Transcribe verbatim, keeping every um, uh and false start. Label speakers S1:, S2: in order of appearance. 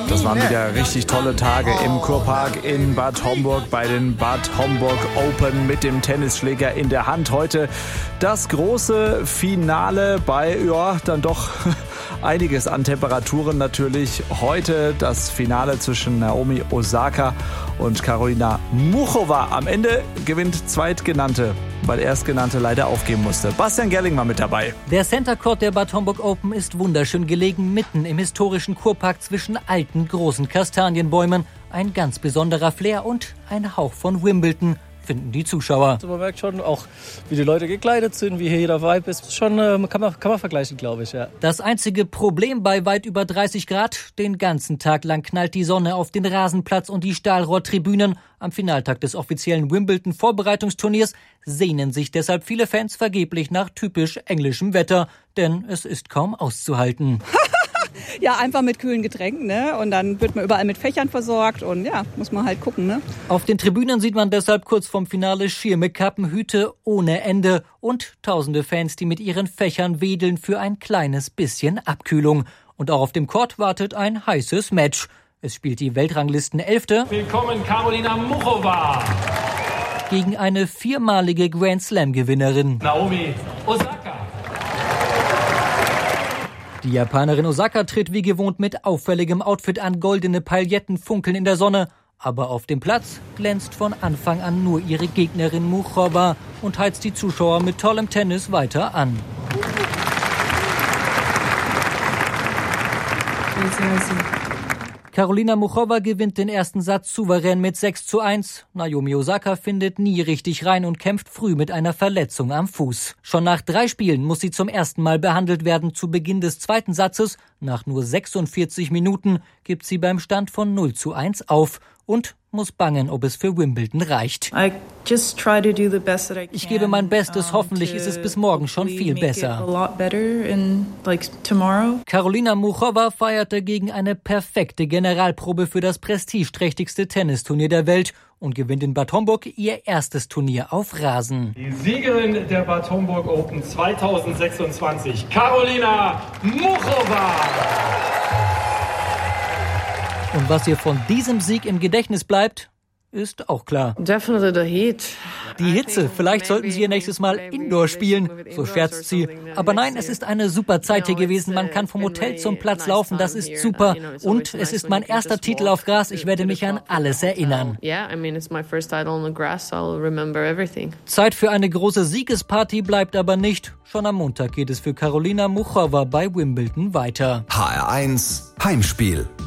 S1: Das waren wieder richtig tolle Tage im Kurpark in Bad Homburg bei den Bad Homburg Open mit dem Tennisschläger in der Hand. Heute das große Finale bei, ja, dann doch einiges an Temperaturen natürlich. Heute das Finale zwischen Naomi Osaka und Karolina Muchova. Am Ende gewinnt Zweitgenannte, weil Erstgenannte leider aufgeben musste. Bastian Gerling war mit dabei.
S2: Der Center Court der Bad Homburg Open ist wunderschön gelegen, mitten im historischen Kurpark zwischen alten, großen Kastanienbäumen. Ein ganz besonderer Flair und ein Hauch von Wimbledon, finden die Zuschauer.
S3: Also man merkt schon auch, wie die Leute gekleidet sind, wie hier jeder Vibe ist. Schon äh, kann man, kann man vergleichen, glaube ich, ja.
S2: Das einzige Problem bei weit über dreißig Grad, den ganzen Tag lang knallt die Sonne auf den Rasenplatz und die Stahlrohrtribünen. Am Finaltag des offiziellen Wimbledon-Vorbereitungsturniers sehnen sich deshalb viele Fans vergeblich nach typisch englischem Wetter, denn es ist kaum auszuhalten.
S4: Ja, einfach mit kühlen Getränken, ne? Und dann wird man überall mit Fächern versorgt und ja, muss man halt gucken, ne?
S2: Auf den Tribünen sieht man deshalb kurz vorm Finale Schirme, Kappen, Hüte ohne Ende und tausende Fans, die mit ihren Fächern wedeln für ein kleines bisschen Abkühlung. Und auch auf dem Court wartet ein heißes Match. Es spielt die Weltranglisten-Elfte.
S5: Willkommen, Karolina Muchova.
S2: Gegen eine viermalige Grand Slam-Gewinnerin.
S5: Naomi Osaka.
S2: Die Japanerin Osaka tritt wie gewohnt mit auffälligem Outfit an, goldene Pailletten funkeln in der Sonne. Aber auf dem Platz glänzt von Anfang an nur ihre Gegnerin Muchova und heizt die Zuschauer mit tollem Tennis weiter an. Karolina Muchova gewinnt den ersten Satz souverän mit sechs zu eins. Naomi Osaka findet nie richtig rein und kämpft früh mit einer Verletzung am Fuß. Schon nach drei Spielen muss sie zum ersten Mal behandelt werden. Zu Beginn des zweiten Satzes, nach nur sechsundvierzig Minuten, gibt sie beim Stand von null zu eins auf und muss bangen, ob es für Wimbledon reicht. Ich gebe mein Bestes, hoffentlich ist es bis morgen schon viel besser. Karolina Muchova feierte gegen eine perfekte Generalprobe für das prestigeträchtigste Tennisturnier der Welt und gewinnt in Bad Homburg ihr erstes Turnier auf Rasen.
S5: Die Siegerin der Bad Homburg Open zweitausendsechsundzwanzig, Karolina Muchova.
S2: Und was ihr von diesem Sieg im Gedächtnis bleibt, ist auch klar.
S6: Definitely the heat.
S2: Die Hitze. Vielleicht sollten sie ihr nächstes Mal Indoor spielen, so scherzt sie. Aber nein, es ist eine super Zeit hier gewesen. Man kann vom Hotel zum Platz laufen, das ist super. Und es ist mein erster Titel auf Gras. Ich werde mich an alles erinnern. Zeit für eine große Siegesparty bleibt aber nicht. Schon am Montag geht es für Karolina Muchova bei Wimbledon weiter.
S7: H R eins Heimspiel.